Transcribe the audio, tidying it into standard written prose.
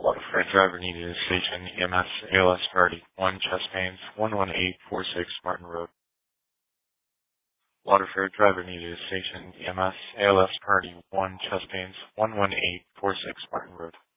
Waterford driver needed a station, EMS, ALS priority 1, chest pains, 11846 Martin Road. Waterford driver needed a station, EMS, ALS priority 1, chest pains, 11846 Martin Road.